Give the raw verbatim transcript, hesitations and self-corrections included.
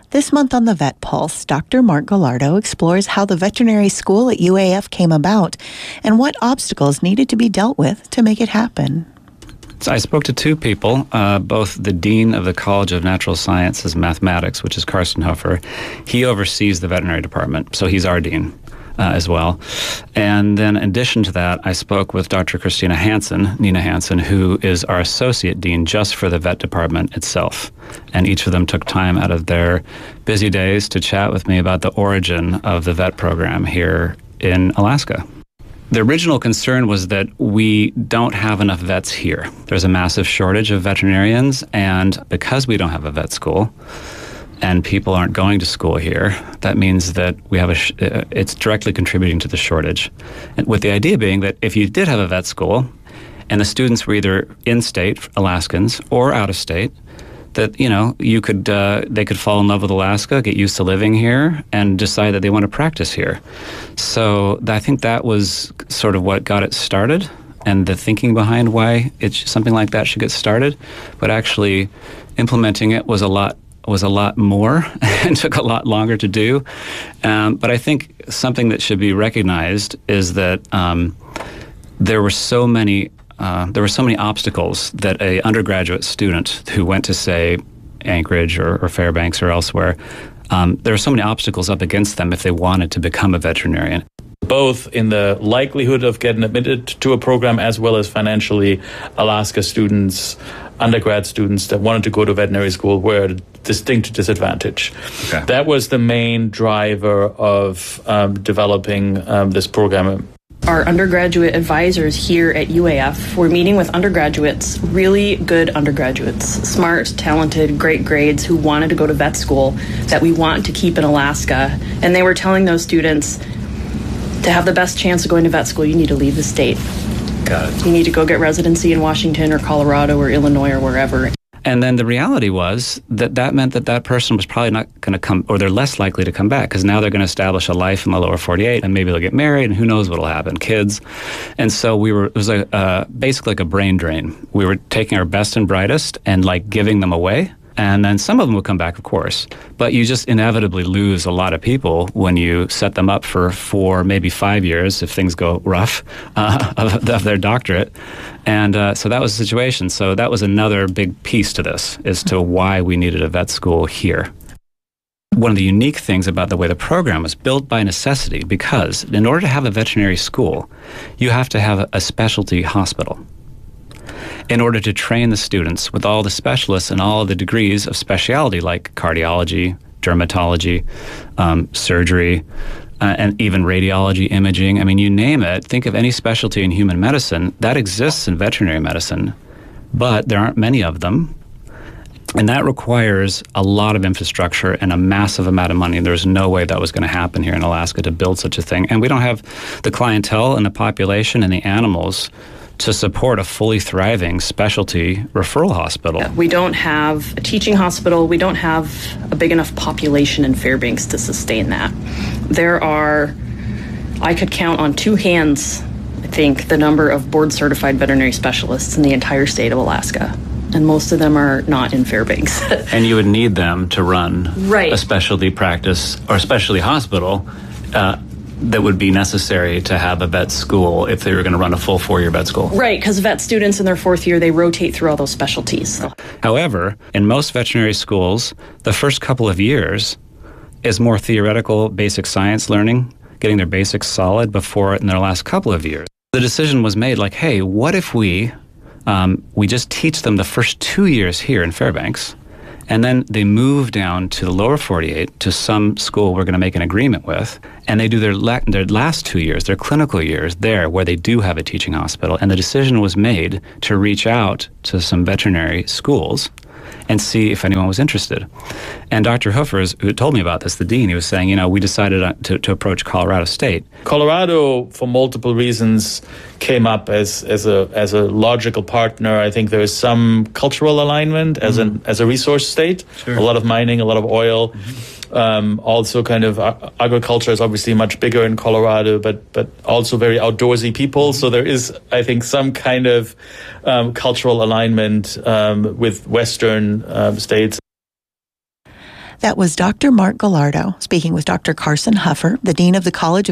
This month on the Vet Pulse, Doctor Mark Gallardo explores how the veterinary school at U A F came about and what obstacles needed to be dealt with to make it happen. So I spoke to two people, uh, both the Dean of the College of Natural Sciences and Mathematics, which is Carsten Hofer. He oversees the veterinary department, so he's our dean uh, as well. And then in addition to that, I spoke with Doctor Christina Hansen, Nina Hansen, who is our associate dean just for the vet department itself. And each of them took time out of their busy days to chat with me about the origin of the vet program here in Alaska. The original concern was that we don't have enough vets here. There's a massive shortage of veterinarians, and because we don't have a vet school and people aren't going to school here, that means that we have a sh- uh, it's directly contributing to the shortage. And with the idea being that if you did have a vet school and the students were either in-state Alaskans or out-of-state, that, you know, you could, uh, they could fall in love with Alaska, get used to living here, and decide that they want to practice here. So I think that was sort of what got it started, and the thinking behind why it, something like that should get started. But actually, implementing it was a lot was a lot more and took a lot longer to do. Um, but I think something that should be recognized is that um, there were so many. Uh, there were so many obstacles that a undergraduate student who went to, say, Anchorage or, or Fairbanks or elsewhere, um, there were so many obstacles up against them if they wanted to become a veterinarian. Both in the likelihood of getting admitted to a program as well as financially, Alaska students, undergrad students that wanted to go to veterinary school were at a distinct disadvantage. Okay. That was the main driver of um, developing um, this program. Our undergraduate advisors here at U A F were meeting with undergraduates, really good undergraduates, smart, talented, great grades, who wanted to go to vet school that we want to keep in Alaska. And they were telling those students, to have the best chance of going to vet school, you need to leave the state. Got it. You need to go get residency in Washington or Colorado or Illinois or wherever. And then the reality was that that meant that that person was probably not going to come, or they're less likely to come back, because now they're going to establish a life in the lower forty-eight, and maybe they'll get married, and who knows what'll happen, kids. And so we were, it was a, uh, basically like a brain drain. We were taking our best and brightest and like giving them away. And then some of them would come back, of course. But you just inevitably lose a lot of people when you set them up for four, maybe five years, if things go rough, uh, of, of their doctorate. And uh, so that was the situation. So that was another big piece to this, as to why we needed a vet school here. One of the unique things about the way the program was built by necessity, because in order to have a veterinary school, you have to have a, a specialty hospital in order to train the students with all the specialists and all of the degrees of specialty, like cardiology, dermatology, um, surgery, uh, and even radiology, imaging. I mean, you name it. Think of any specialty in human medicine that exists in veterinary medicine, but there aren't many of them. And that requires a lot of infrastructure and a massive amount of money. There's no way that was going to happen here in Alaska to build such a thing. And we don't have the clientele and the population and the animals to support a fully thriving specialty referral hospital. We don't have a teaching hospital. We don't have a big enough population in Fairbanks to sustain that. There are, I could count on two hands, I think, the number of board-certified veterinary specialists in the entire state of Alaska. And most of them are not in Fairbanks. And you would need them to run right. a specialty practice or a specialty hospital uh, that would be necessary to have a vet school if they were going to run a full four-year vet school. Right, because vet students in their fourth year, they rotate through all those specialties. However, in most veterinary schools, the first couple of years is more theoretical basic science learning, getting their basics solid before in their last couple of years. The decision was made like, hey, what if we, um, we just teach them the first two years here in Fairbanks, and then they move down to the lower forty-eight to some school we're going to make an agreement with, and they do their, la- their last two years, their clinical years there, where they do have a teaching hospital. And the decision was made to reach out to some veterinary schools and see if anyone was interested. And Doctor Hofer, who told me about this, the dean, he was saying, you know, we decided to, to approach Colorado State. Colorado, for multiple reasons, came up as as a as a logical partner. I think there is some cultural alignment as mm-hmm. an as a resource state. Sure. A lot of mining, a lot of oil. Mm-hmm. Um, also, kind of uh, agriculture is obviously much bigger in Colorado, but but also very outdoorsy people. So there is, I think, some kind of um, cultural alignment um, with Western um, states. That was Doctor Mark Gallardo speaking with Doctor Carson Huffer, the Dean of the College of